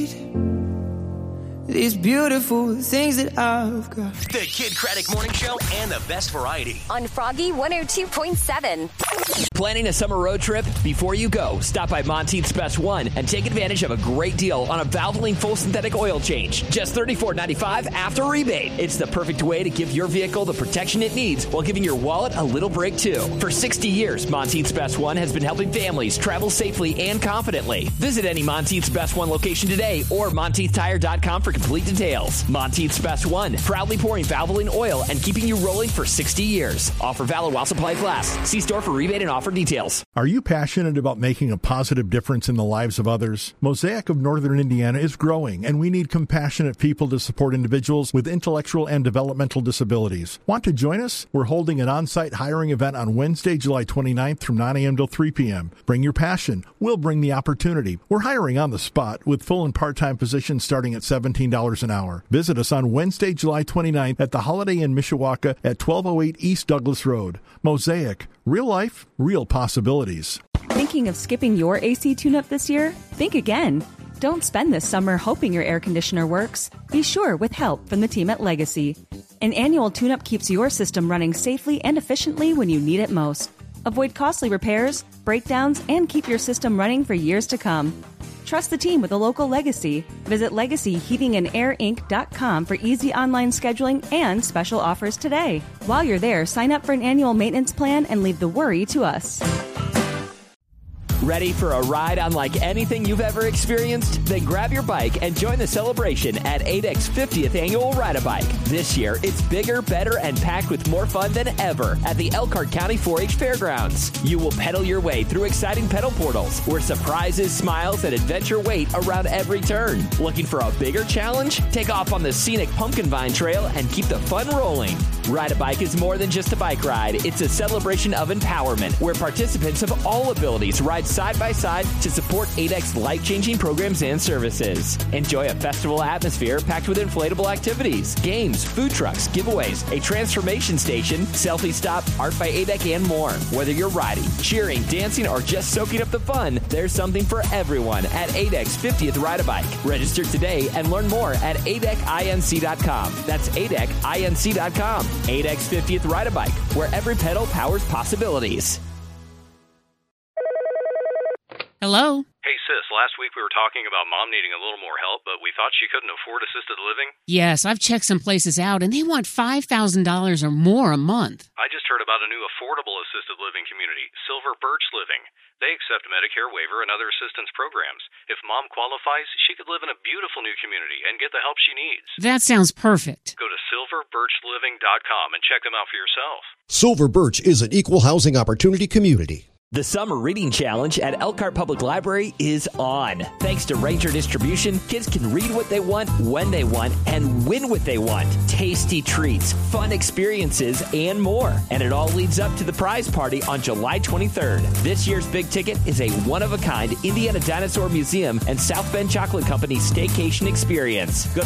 These beautiful things that I've got. The Kid Craddock Morning Show and the best variety. On Froggy 102.7. Planning a summer road trip? Before you go, stop by Monteith's Best One and take advantage of a great deal on a Valvoline full synthetic oil change. Just $34.95 after rebate. It's the perfect way to give your vehicle the protection it needs while giving your wallet a little break too. For 60 years, Monteith's Best One has been helping families travel safely and confidently. Visit any Monteith's Best One location today or MonteithTire.com for complete details. Monteith's Best One, proudly pouring Valvoline oil and keeping you rolling for 60 years. Offer valid while supplies last. See store for rebate and offer details. Are you passionate about making a positive difference in the lives of others? Mosaic of Northern Indiana is growing, and we need compassionate people to support individuals with intellectual and developmental disabilities. Want to join us? We're holding an on-site hiring event on Wednesday, July 29th from 9 a.m. till 3 p.m. Bring your passion. We'll bring the opportunity. We're hiring on the spot with full and part-time positions starting at $17 an hour. Visit us on Wednesday, July 29th at the Holiday Inn Mishawaka at 1208 East Douglas Road. Mosaic. Real life, real possibilities. Thinking of skipping your AC tune-up this year? Think again. Don't spend this summer hoping your air conditioner works. Be sure with help from the team at Legacy. An annual tune-up keeps your system running safely and efficiently when you need it most. Avoid costly repairs, breakdowns, and keep your system running for years to come. Trust the team with a local Legacy. Visit LegacyHeatingandAirInc.com for easy online scheduling and special offers today. While you're there, sign up for an annual maintenance plan and leave the worry to us. Ready for a ride unlike anything you've ever experienced? Then grab your bike and join the celebration at ADEC's 50th Annual Ride-A-Bike. This year, it's bigger, better, and packed with more fun than ever at the Elkhart County 4-H Fairgrounds. You will pedal your way through exciting pedal portals where surprises, smiles, and adventure wait around every turn. Looking for a bigger challenge? Take off on the scenic Pumpkin Vine Trail and keep the fun rolling. Ride-A-Bike is more than just a bike ride. It's a celebration of empowerment where participants of all abilities ride side by side to support ADEC's life-changing programs and services. Enjoy a festival atmosphere packed with inflatable activities, games, food trucks, giveaways, a transformation station, selfie stop, art by ADEC, and more. Whether you're riding, cheering, dancing, or just soaking up the fun, there's something for everyone at ADEC's 50th Ride-A-Bike. Register today and learn more at ADECinc.com. That's ADECinc.com. ADEC's 50th Ride-A-Bike, where every pedal powers possibilities. Hello? Hey, sis, last week we were talking about Mom needing a little more help, but we thought she couldn't afford assisted living. Yes, I've checked some places out, and they want $5,000 or more a month. I just heard about a new affordable assisted living community, Silver Birch Living. They accept Medicare waiver and other assistance programs. If Mom qualifies, she could live in a beautiful new community and get the help she needs. That sounds perfect. Go to silverbirchliving.com and check them out for yourself. Silver Birch is an equal housing opportunity community. The Summer Reading Challenge at Elkhart Public Library is on. Thanks to Ranger Distribution, kids can read what they want, when they want, and win what they want. Tasty treats, fun experiences, and more. And it all leads up to the prize party on July 23rd. This year's big ticket is a one-of-a-kind Indiana Dinosaur Museum and South Bend Chocolate Company staycation experience. Go to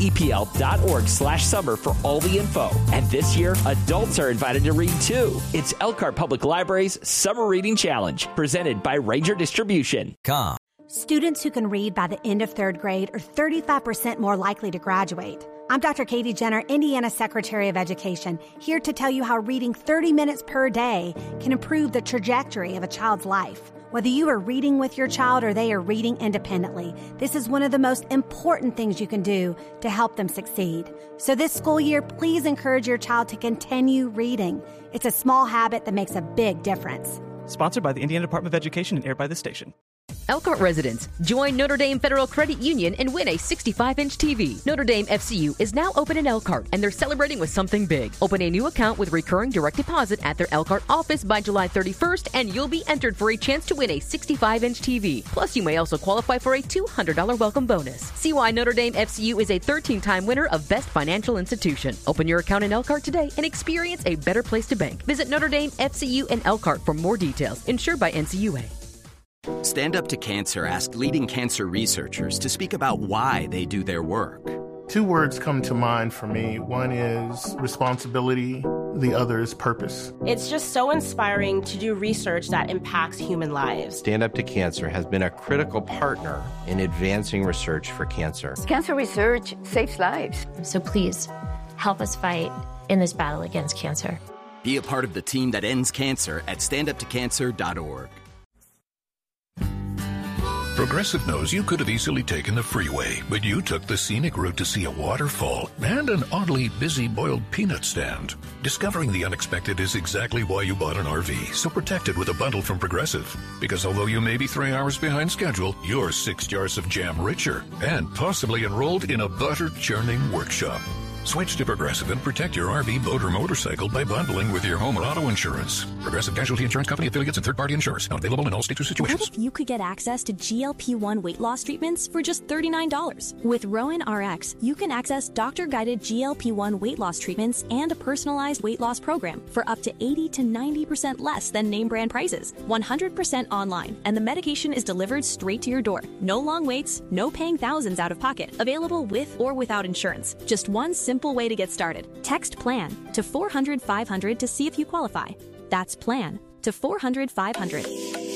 myepl.org/summer for all the info. And this year, adults are invited to read too. It's Elkhart Public Library's Summer Reading Challenge, presented by Ranger Distribution. Students who can read by the end of third grade are 35% more likely to graduate. I'm Dr. Katie Jenner, Indiana Secretary of Education, here to tell you how reading 30 minutes per day can improve the trajectory of a child's life. Whether you are reading with your child or they are reading independently, this is one of the most important things you can do to help them succeed. So this school year, please encourage your child to continue reading. It's a small habit that makes a big difference. Sponsored by the Indiana Department of Education and aired by this station. Elkhart residents, join Notre Dame Federal Credit Union and win a 65-inch TV. Notre Dame FCU is now open in Elkhart, and they're celebrating with something big. Open a new account with recurring direct deposit at their Elkhart office by July 31st, and you'll be entered for a chance to win a 65-inch TV. Plus, you may also qualify for a $200 welcome bonus. See why Notre Dame FCU is a 13-time winner of Best Financial Institution. Open your account in Elkhart today and experience a better place to bank. Visit Notre Dame FCU in Elkhart for more details. Insured by NCUA. Stand Up to Cancer asked leading cancer researchers to speak about why they do their work. Two words come to mind for me. One is responsibility, the other's purpose. It's just so inspiring to do research that impacts human lives. Stand Up to Cancer has been a critical partner in advancing research for cancer. Cancer research saves lives. So please, help us fight in this battle against cancer. Be a part of the team that ends cancer at standuptocancer.org. Progressive knows you could have easily taken the freeway, but you took the scenic route to see a waterfall and an oddly busy boiled peanut stand. Discovering the unexpected is exactly why you bought an RV, so protect it with a bundle from Progressive. Because although you may be 3 hours behind schedule, you're 6 jars of jam richer and possibly enrolled in a butter churning workshop. Switch to Progressive and protect your RV, boat, or motorcycle by bundling with your home or auto insurance. Progressive Casualty Insurance Company affiliates and third-party insurers. Not available in all states or situations. What if you could get access to GLP-1 weight loss treatments for just $39? With Rowan RX, you can access doctor-guided GLP-1 weight loss treatments and a personalized weight loss program for up to 80 to 90% less than name brand prices. 100% online, and the medication is delivered straight to your door. No long waits, no paying thousands out of pocket. Available with or without insurance. Just one simple way to get started. Text PLAN to 400-500 to see if you qualify. That's PLAN to 400-500.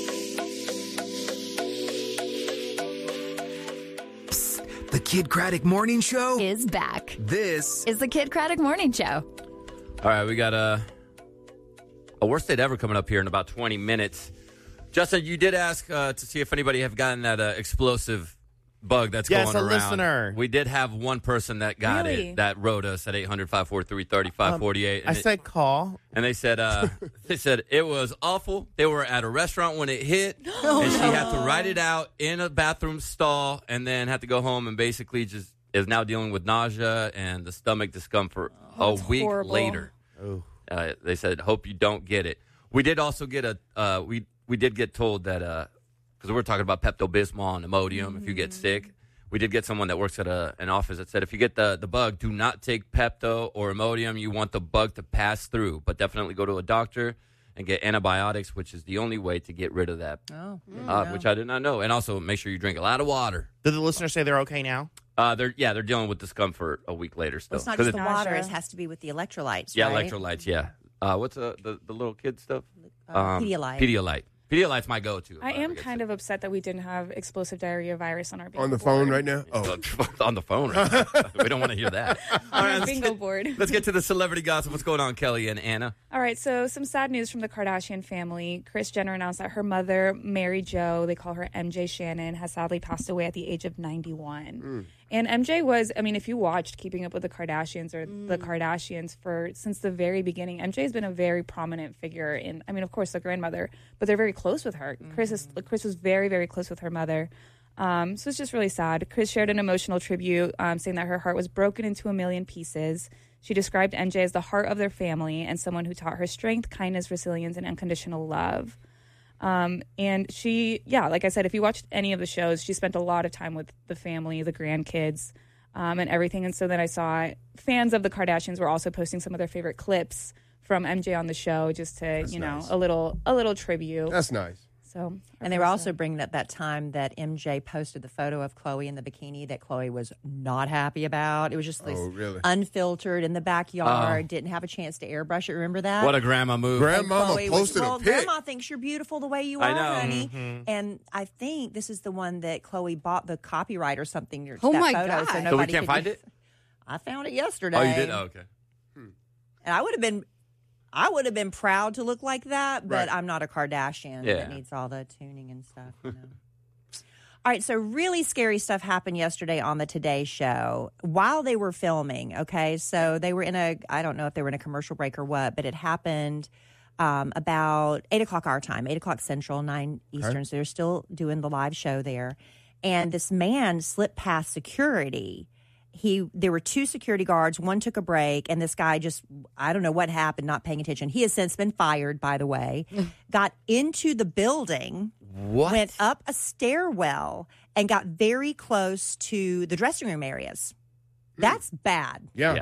Psst, the Kid Craddock Morning Show is back. This is the Kid Craddock Morning Show. All right, we got a worst date ever coming up here in about 20 minutes. Justin, you did ask to see if anybody have gotten that explosive bug that's going around. Yes, a listener. We did have one person that got it that wrote us at 800-543-3548. I said call. And they said it was awful. They were at a restaurant when it hit, and she had to write it out in a bathroom stall and then had to go home and basically just is now dealing with nausea and the stomach discomfort a week later. They said, hope you don't get it. We did also get we did get told that because we're talking about Pepto-Bismol and Imodium if you get sick. We did get someone that works at an office that said if you get the bug, do not take Pepto or Imodium. You want the bug to pass through, but definitely go to a doctor and get antibiotics, which is the only way to get rid of that, which I did not know. And also make sure you drink a lot of water. Did the listener say they're okay now? They're dealing with discomfort a week later still. Well, it's not just the water. It has to be with the electrolytes, yeah, right? Electrolytes, yeah. What's the little kid stuff? Pedialyte. Pedialyte's my go-to. I am kind of upset that we didn't have explosive diarrhea virus on our bingo on the board. phone right now? Oh. On the phone right now. We don't want to hear that. On our bingo board. Let's get to the celebrity gossip. What's going on, Kelly and Anna? All right, so some sad news from the Kardashian family. Kris Jenner announced that her mother, Mary Jo, they call her MJ Shannon, has sadly passed away at the age of 91. And MJ was, I mean, if you watched Keeping Up with the Kardashians or the Kardashians since the very beginning, MJ has been a very prominent figure in, I mean, of course, the grandmother, but they're very close with her. Kris was very, very close with her mother. So it's just really sad. Kris shared an emotional tribute saying that her heart was broken into a million pieces. She described MJ as the heart of their family and someone who taught her strength, kindness, resilience, and unconditional love. And she, like I said, if you watched any of the shows, she spent a lot of time with the family, the grandkids, and everything. And so then I saw fans of the Kardashians were also posting some of their favorite clips from MJ on the show, just to, That's nice. a little tribute. That's nice. So, and they were also bringing up that time that MJ posted the photo of Khloe in the bikini that Khloe was not happy about. It was just this unfiltered in the backyard, didn't have a chance to airbrush it. Remember that? What a grandma move. Grandmama posted a pic. Grandma thinks you're beautiful the way you are, honey. Mm-hmm. And I think this is the one that Khloe bought the copyright or something. Oh, my photo, God. So, we can't find it? I found it yesterday. Oh, you did? Oh, okay. And I would have been proud to look like that, but I'm not a Kardashian that needs all the tuning and stuff. You know? All right, so really scary stuff happened yesterday on the Today Show while they were filming, okay? So they were I don't know if they were in a commercial break or what, but it happened about 8 o'clock our time, 8 o'clock Central, 9 Eastern, so they're still doing the live show there. And this man slipped past security. There were 2 security guards. One took a break, and this guy just, I don't know what happened, not paying attention. He has since been fired, by the way. Got into the building, went up a stairwell, and got very close to the dressing room areas. That's bad. Yeah.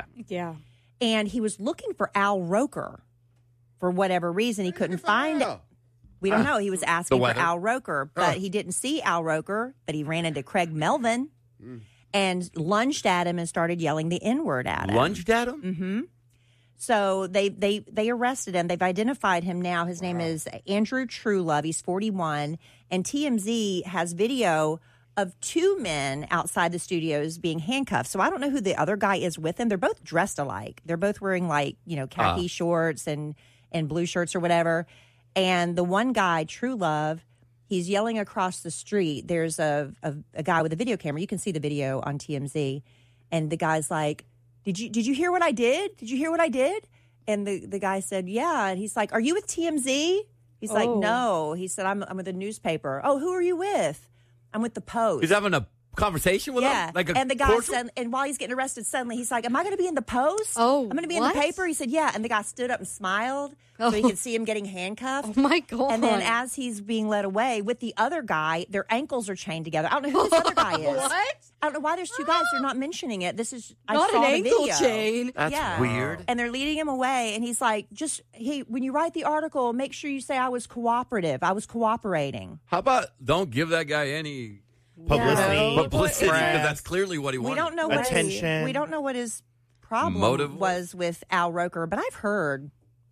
And he was looking for Al Roker for whatever reason. He couldn't find it. We don't know. He was asking for Al Roker, but he didn't see Al Roker, but he ran into Craig Melvin. And lunged at him and started yelling the N-word at him. Lunged at him? Mm-hmm. So they arrested him. They've identified him now. His name is Andrew Truelove. He's 41. And TMZ has video of 2 men outside the studios being handcuffed. So I don't know who the other guy is with him. They're both dressed alike. They're both wearing khaki shorts and blue shirts or whatever. And the one guy, Truelove, he's yelling across the street. There's a guy with a video camera. You can see the video on TMZ. And the guy's like, Did you hear what I did? Did you hear what I did? And the guy said, yeah. And he's like, are you with TMZ? He's like, no. He said, I'm with a newspaper. Oh, who are you with? I'm with the Post. He's having a conversation with him? And the guy said, and while he's getting arrested, suddenly he's like, am I going to be in the Post? Oh, I'm going to be in the paper? He said, yeah. And the guy stood up and smiled so he could see him getting handcuffed. Oh, my God. And then as he's being led away with the other guy, their ankles are chained together. I don't know who this other guy is. What? I don't know why there's 2 guys. They're not mentioning it. This is not I saw an the ankle video. chain. That's weird. And they're leading him away. And he's like, when you write the article, make sure you say I was cooperative. I was cooperating. How about don't give that guy any publicity? Publicity, because that's clearly what he wanted. We don't know attention. We don't know what his problem was with Al Roker, but I've heard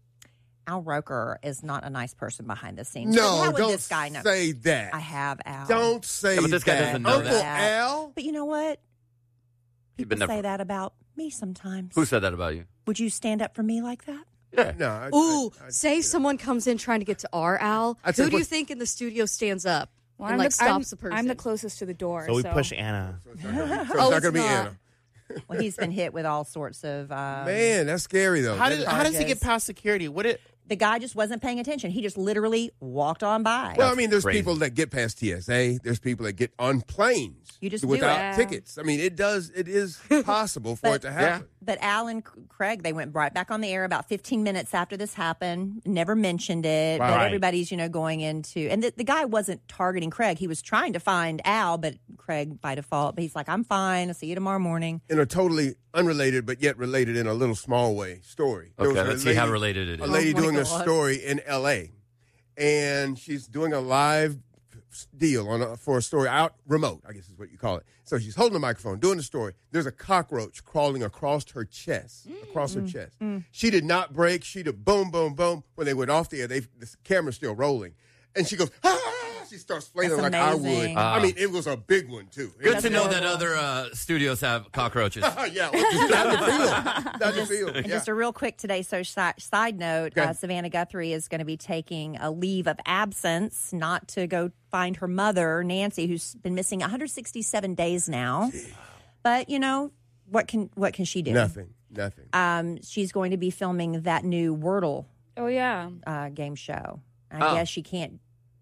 Al Roker is not a nice person behind the scenes. No, how would don't this guy know? say that. I have Al. Don't say that. But this guy doesn't know Uncle that. Al? But you know what? He's been People there say that about me sometimes. Who said that about you? Would you stand up for me like that? Yeah. No. Say someone comes in trying to get to our Al. Who do you think in the studio stands up Well, and stops the person? I'm the closest to the door. So we push Anna. So it's not going to be Anna. Well, he's been hit with all sorts of Man, that's scary, though. How does he get past security? The guy just wasn't paying attention. He just literally walked on by. Well, I mean, there's people that get past TSA. There's people that get on planes without tickets. I mean, it is possible for it to happen. But Al and Craig, they went right back on the air about 15 minutes after this happened. Never mentioned it. Right. But everybody's, going into... And the guy wasn't targeting Craig. He was trying to find Al, but Craig by default. But he's like, I'm fine. I'll see you tomorrow morning. In a totally unrelated, but yet related in a little small way story. Okay, let's see how related it is. A lady doing a story in L.A., and she's doing a live deal for a story out remote, I guess is what you call it. So she's holding the microphone, doing the story. There's a cockroach crawling across her chest, She did not break. She did boom, boom, boom. When they went off the air, the camera's still rolling. And she goes, ah! She starts flailing like I would. I mean, it was a big one, too. Good to know that other studios have cockroaches. Yeah, that's the feel. And just a real quick today, side note, Savannah Guthrie is going to be taking a leave of absence, not to go find her mother, Nancy, who's been missing 167 days now. But, what can she do? Nothing. She's going to be filming that new Wordle game show. I guess she can't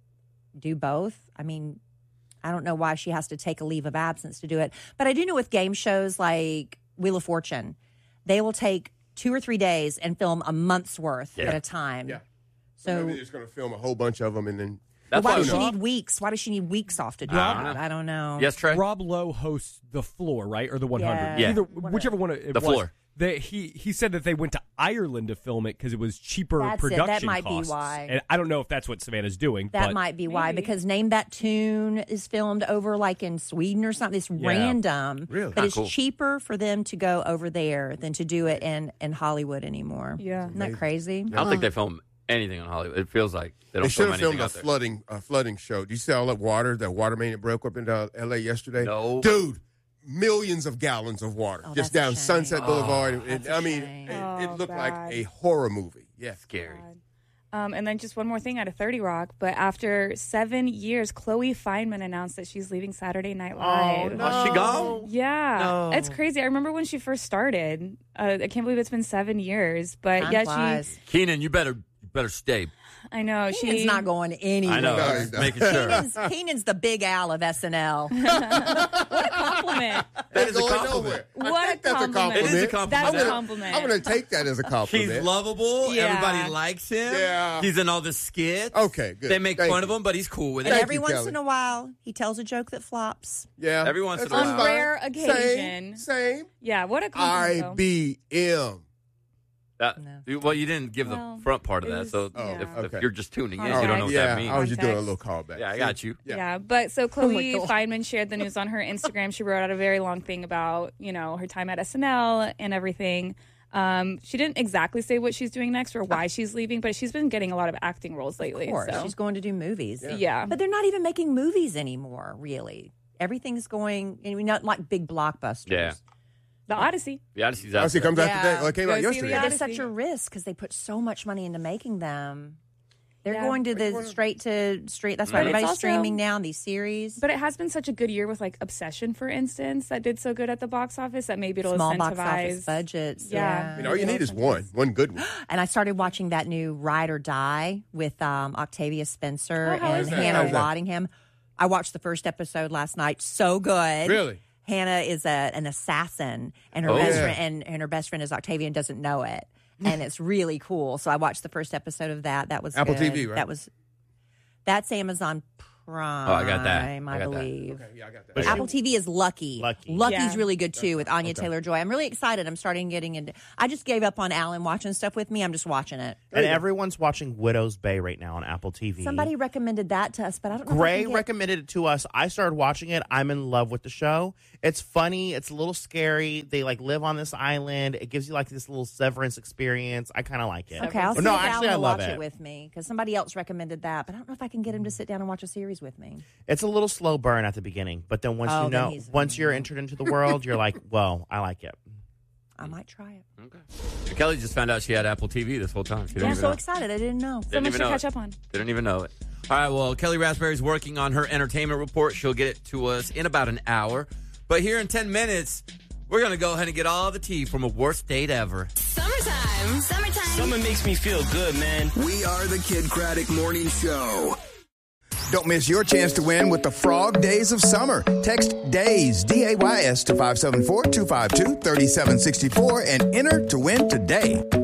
do both. I mean, I don't know why she has to take a leave of absence to do it. But I do know with game shows like Wheel of Fortune, they will take 2 or 3 days and film a month's worth at a time. Yeah. So maybe they're just going to film a whole bunch of them and then... Why does she need weeks? Why does she need weeks off to do that? I don't know. Yes, Trey? Rob Lowe hosts The Floor, right? Or The 100? Yeah. Whichever one it was. Floor. He said that they went to Ireland to film it because it was cheaper production That might costs. be why. And I don't know if that's what Savannah's doing. That might be why, because Name That Tune is filmed over like in Sweden or something. It's random. Really? But it's cheaper for them to go over there than to do it in Hollywood anymore. Yeah. Isn't that crazy? I don't think they film anything in Hollywood. It feels like they don't should film have anything filmed out a flooding show. Do you see all that water, that water main that broke up into L.A. yesterday? No. Dude, millions of gallons of water just down Sunset Boulevard. It looked like a horror movie. Yeah. Scary. And then just one more thing out of 30 Rock. But after 7 years, Chloe Fineman announced that she's leaving Saturday Night Live. Oh, no. She gone? Yeah. No. It's crazy. I remember when she first started. I can't believe it's been 7 years. But Time flies. Keenan, you better stay. I know. Keenan's not going anywhere. I know. Just making sure. Keenan's the Big Al of SNL. What a compliment. That is a compliment. What a compliment. It is a compliment. That's a compliment. I'm going to take that as a compliment. He's lovable. Yeah. Everybody likes him. Yeah. He's in all the skits. Okay, good. They make Thank fun you. of him, but he's cool with And it. every once in a while, he tells a joke that flops. Yeah. Every once in a That's while. On rare occasion. Same. Yeah, what a compliment. IBM. Well, you didn't give the front part of that, so if you're just tuning in, you don't know what that means. I was just doing a little callback. Yeah, I got you. Yeah, but so Chloe Fineman shared the news on her Instagram. She wrote out a very long thing about, her time at SNL and everything. She didn't exactly say what she's doing next or why she's leaving, but she's been getting a lot of acting roles lately. Of course. So. She's going to do movies. Yeah. But they're not even making movies anymore, really. Everything's going, not like big blockbusters. Yeah. The Odyssey. The Odyssey's out. Odyssey comes out today. Well, it came out yesterday. It's such a risk because they put so much money into making them. They're going to the straight to street. That's why everybody's streaming now in these series. But it has been such a good year with like Obsession, for instance, that did so good at the box office that maybe it'll Small incentivize box office budgets. Yeah. All you need is one good one. And I started watching that new Ride or Die with Octavia Spencer how and is that? Hannah How is that? Waddingham. I watched the first episode last night. So good. Really? Hannah is an assassin, and her best friend and her best friend is Octavia and doesn't know it. And it's really cool. So I watched the first episode of that. That was Apple good. TV, right? That's Amazon Prime. Oh, I got that. I believe. Okay, yeah, I got that. Apple TV is Lucky. Lucky. Lucky's really good too with Anya Taylor-Joy. I'm really excited. I'm starting getting into. I just gave up on Alan watching stuff with me. I'm just watching it. And everyone's watching Widow's Bay right now on Apple TV. Somebody recommended that to us, but I don't know. Gray recommended it to us. I started watching it. I'm in love with the show. It's funny. It's a little scary. They live on this island. It gives you this little Severance experience. I kind of like it. Okay, I'll see no, if actually, Alan I will love watch it. it with me because somebody else recommended that, but I don't know if I can get him to sit down and watch a series with me. It's a little slow burn at the beginning, but then once you're entered into the world, you're like, well, I like it. I might try it. Okay. And Kelly just found out she had Apple TV this whole time. I'm so excited. I didn't know. So much to catch up on. Didn't even know it. All right, well, Kelly Raspberry's working on her entertainment report. She'll get it to us in about an hour. But here in 10 minutes, we're going to go ahead and get all the tea from a worst date ever. Summertime. Summer makes me feel good, man. We are the Kid Craddock Morning Show. Don't miss your chance to win with the Frog Days of Summer. Text DAYS, D-A-Y-S, to 574-252-3764 and enter to win today.